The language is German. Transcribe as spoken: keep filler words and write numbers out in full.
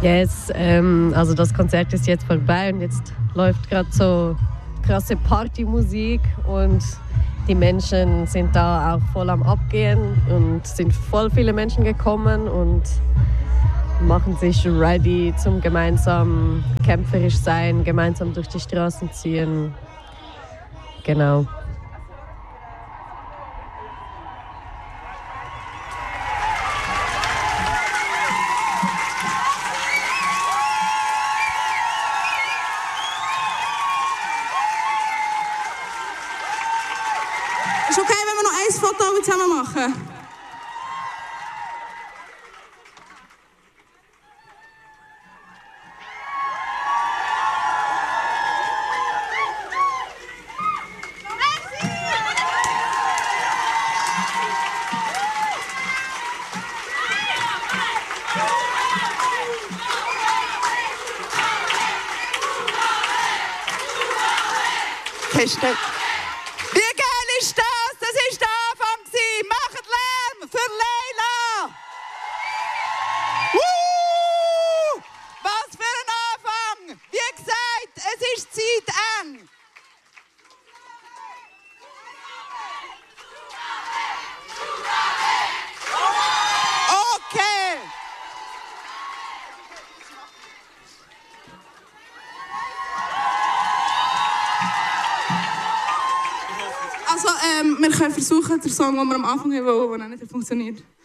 Yes, ähm, also das Konzert ist jetzt vorbei und jetzt läuft gerade so krasse Partymusik und die Menschen sind da auch voll am Abgehen und sind voll viele Menschen gekommen und machen sich ready zum gemeinsam kämpferisch sein, gemeinsam durch die Straßen ziehen. Genau. Ist okay, wenn wir noch ein Foto zusammen machen? Hashtag. Wie geil ist das? Das ist der Anfang gewesen. Macht Lärm für Leila. Uh, was für ein Anfang. Wie gesagt, es ist zeiteng. Okay. Also, ähm, wir können versuchen, den Song, den wir am Anfang haben, der nicht funktioniert.